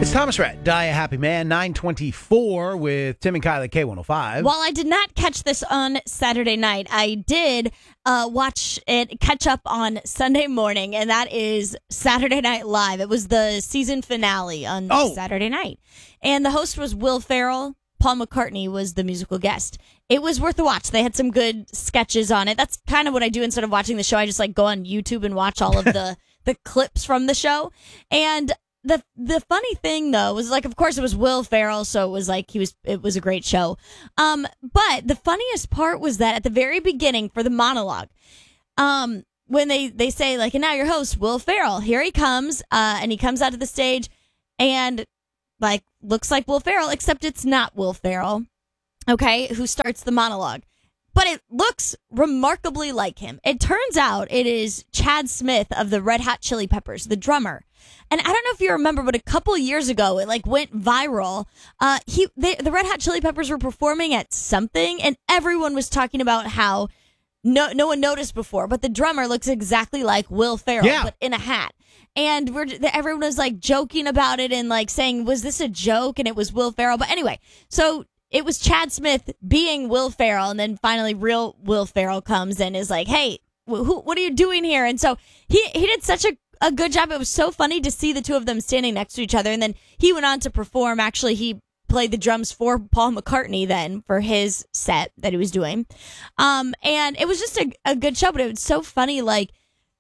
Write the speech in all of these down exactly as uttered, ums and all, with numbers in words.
It's Thomas Rhett, Die a Happy Man, nine twenty-four with Tim and Kyle at K one oh five. While I did not catch this on Saturday night, I did uh, watch it, catch up on Sunday morning, and that is Saturday Night Live. It was the season finale on Oh. Saturday night. And the host was Will Ferrell. Paul McCartney was the musical guest. It was worth a watch. They had some good sketches on it. That's kind of what I do instead of watching the show. I just like go on YouTube and watch all of the, the clips from the show. And The the funny thing though was like, of course it was Will Ferrell, so it was like he was it was a great show. Um, but the funniest part was that at the very beginning for the monologue, um, when they, they say like, and now your host Will Ferrell, here he comes, uh, and he comes out to the stage, and like looks like Will Ferrell, except it's not Will Ferrell, okay, who starts the monologue. But it looks remarkably like him. It turns out it is Chad Smith of the Red Hot Chili Peppers, the drummer. And I don't know if you remember, but a couple years ago, it like went viral. Uh, he, they, the Red Hot Chili Peppers were performing at something, and everyone was talking about how no, no one noticed before, but the drummer looks exactly like Will Ferrell, Yeah. but in a hat. And we're everyone was like joking about it and like saying, "Was this a joke?" And it was Will Ferrell. But anyway, so it was Chad Smith being Will Ferrell, and then finally real Will Ferrell comes and is like, "Hey, who, what are you doing here?" And so he he did such a, a good job. It was so funny to see the two of them standing next to each other. And then he went on to perform. Actually, he played the drums for Paul McCartney then for his set that he was doing. Um, and it was just a, a good show, but it was so funny. Like,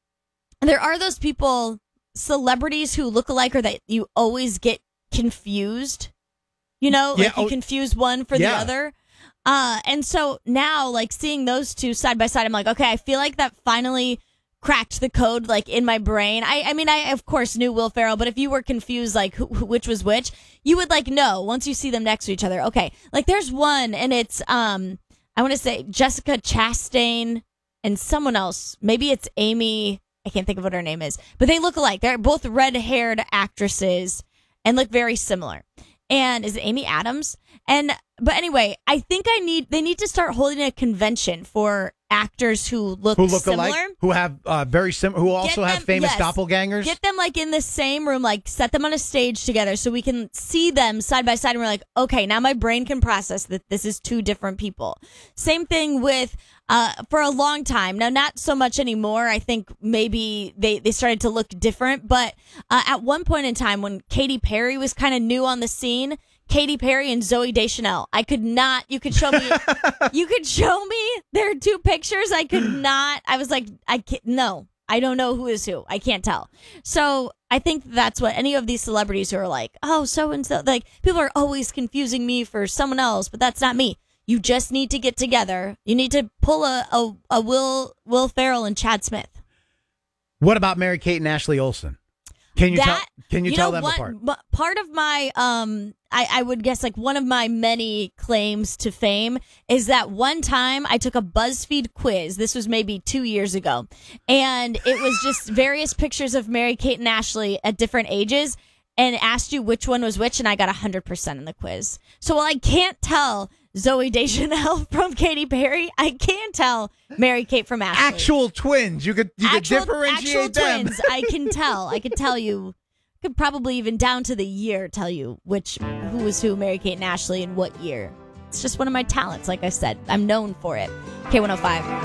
there are those people, celebrities who look alike or that you always get confused. You know, Yeah, like you oh, confuse one for yeah. the other. Uh, and so now, like, seeing those two side by side, I'm like, okay, I feel like that finally cracked the code, like, in my brain. I, I mean, I, of course, knew Will Ferrell, but if you were confused, like, who, who- which was which, you would, like, know once you see them next to each other. Okay, like, there's one, and it's, um, I want to say Jessica Chastain and someone else. Maybe it's Amy. I can't think of what her name is, but they look alike. They're both red-haired actresses and look very similar. And is it Amy Adams? And but anyway, I think I need they need to start holding a convention for actors who look Who look similar. alike, who have uh, very similar, who also Get have them- famous yes. doppelgangers. Get them like in the same room, like set them on a stage together so we can see them side by side and we're like, okay, now my brain can process that this is two different people. Same thing with uh for a long time. Now not so much anymore. I think maybe they, they started to look different, but uh, at one point in time when Katy Perry was kind of new on the scene, Katy Perry and Zooey Deschanel. I could not, you could show me, you could show me their two pictures. I could not, I was like, I can't, no, I don't know who is who. I can't tell. So I think that's what any of these celebrities who are like, oh, so and so, like people are always confusing me for someone else, but that's not me. You just need to get together. You need to pull a, a, a Will, Will Ferrell and Chad Smith. What about Mary Kate and Ashley Olsen? Can you that, tell? Can you, you tell know, them one, apart? m- Part of my, um, I, I would guess like one of my many claims to fame is that one time I took a BuzzFeed quiz. This was maybe two years ago, and it was just various pictures of Mary Kate and Ashley at different ages, and asked you which one was which, and I got a hundred percent in the quiz. So while I can't tell Zooey Deschanel from Katy Perry, I can tell Mary Kate from Ashley. Actual twins. You could you actual, could differentiate actual them. twins. I can tell. I could tell you. Could probably even down to the year tell you which who was who, Mary Kate and Ashley, and what year. It's just one of my talents. Like I said, I'm known for it. K one oh five.